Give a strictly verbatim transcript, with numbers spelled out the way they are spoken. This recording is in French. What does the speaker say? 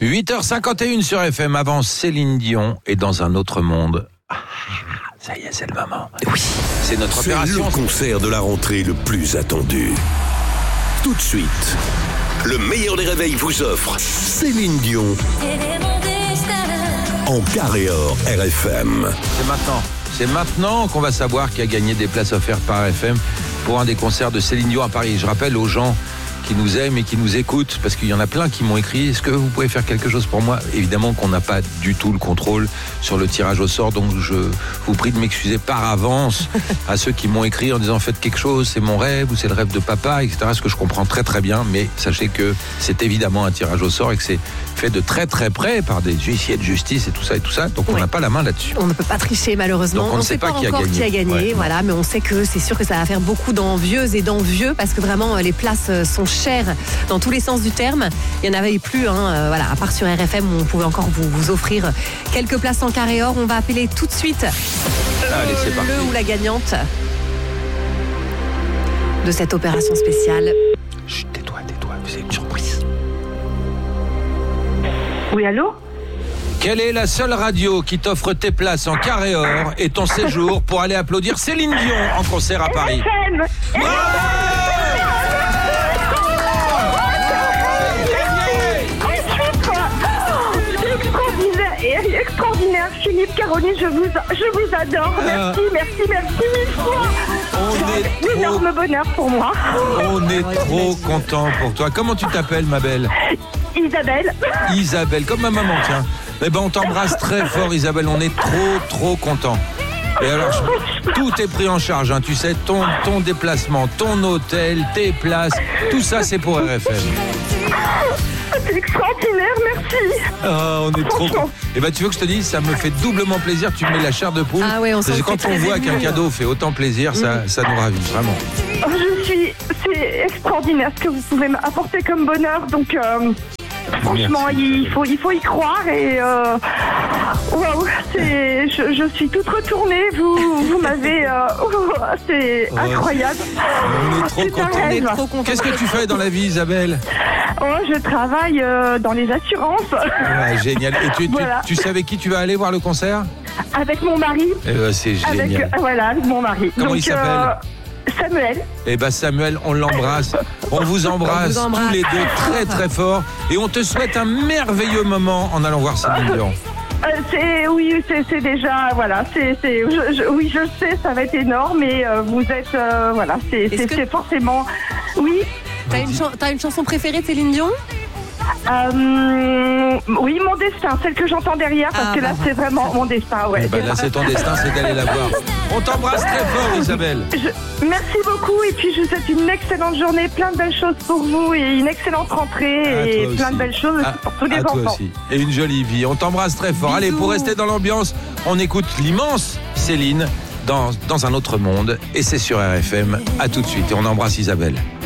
huit heures cinquante et une sur F M, avant Céline Dion et Dans un autre monde. Ah, ça y est, c'est le moment. Oui. C'est notre C'est opération. le concert de la rentrée le plus attendu. Tout de suite, le meilleur des réveils vous offre Céline Dion en carré or R F M. C'est maintenant. C'est maintenant qu'on va savoir qui a gagné des places offertes par R F M pour un des concerts de Céline Dion à Paris. Je rappelle aux gens qui nous aiment et qui nous écoutent, parce qu'il y en a plein qui m'ont écrit, est-ce que vous pouvez faire quelque chose pour moi? Évidemment qu'on n'a pas du tout le contrôle sur le tirage au sort, donc je vous prie de m'excuser par avance à ceux qui m'ont écrit en disant faites quelque chose, c'est mon rêve ou c'est le rêve de papa, et cetera. Ce que je comprends très très bien, mais sachez que c'est évidemment un tirage au sort et que c'est fait de très très près par des huissiers de justice et tout ça et tout ça, donc on Ouais. n'a pas la main là-dessus. On ne peut pas tricher malheureusement. Donc on ne sait pas qui a encore gagné. qui a gagné, Ouais. voilà, mais on sait que c'est sûr que ça va faire beaucoup d'envieuses et d'envieux parce que vraiment les places sont chères dans tous les sens du terme. Il n'y en avait plus, hein, euh, voilà, à part sur R F M où on pouvait encore vous, vous offrir quelques places en carré or. On va appeler tout de suite Allez, c'est parti. le ou la gagnante de cette opération spéciale. Chut, tais-toi, tais-toi, c'est une surprise. Oui, allô? Quelle est la seule radio qui t'offre tes places en carré or et ton séjour pour aller applaudir Céline Dion en concert à Paris? R F M. Extraordinaire, et extraordinaire, Philippe, Caroline, je vous, je vous adore. Merci, merci, merci mille fois. On est C'est un trop, énorme bonheur pour moi. on est trop content pour toi. Comment tu t'appelles, ma belle? Isabelle. Isabelle, comme ma maman, tiens. Eh ben, on t'embrasse très fort, Isabelle. On est trop, trop content. Et alors, je- tout est pris en charge, hein. Tu sais, ton, ton déplacement, ton hôtel, tes places, tout ça, c'est pour R F M. C'est extraordinaire, merci. Ah, on est trop contents. Eh ben, tu veux que je te dise, ça me fait doublement plaisir. Tu me mets la chair de poule. Ah ouais, on Parce que s'en quand fait on très voit ému. qu'un cadeau fait autant plaisir, ça, ça nous ravit, vraiment. Oh, je suis, c'est extraordinaire ce que vous pouvez m'apporter comme bonheur. Donc, euh, franchement, Merci. il faut, il faut y croire. Et euh, waouh, c'est, je, je suis toute retournée. Vous, vous m'avez, euh, oh, c'est Oh, incroyable. On est trop C'est un contents. rêve. Trop content. Qu'est-ce que tu fais dans la vie, Isabelle? Oh, je travaille euh, dans les assurances Ouais, génial. Et tu, tu, Voilà. tu sais avec qui tu vas aller voir le concert? avec mon mari. Eh ben, c'est Avec, génial. euh, voilà, avec mon mari. Comment Donc, il s'appelle? euh, Samuel. Eh ben Samuel, on l'embrasse. On vous embrasse, On vous embrasse. tous les deux très très fort. Et on te souhaite un merveilleux moment en allant voir Céline Dion. Euh, c'est oui, c'est, c'est déjà voilà, c'est, c'est je, je- oui, je le sais, ça va être énorme, mais euh, vous êtes euh, voilà, c'est, Est-ce c'est, que- c'est forcément oui. T'as une, chan- t'as une chanson préférée de Céline Dion? Euh, oui, mon destin, celle que j'entends derrière, parce Ah, que là, bah. c'est vraiment mon destin, ouais. Eh ben là, c'est ton destin, c'est d'aller la voir. On t'embrasse très fort, Isabelle. Je- merci beaucoup, et puis je vous souhaite une excellente journée, plein de belles choses pour vous, et une excellente rentrée, À et toi plein aussi. de belles choses À- pour tous les à toi enfants. aussi. Et une jolie vie. On t'embrasse très fort. Allez, pour rester dans l'ambiance, on écoute l'immense Céline dans, dans un autre monde. Et c'est sur R F M. À tout de suite. Et on embrasse Isabelle.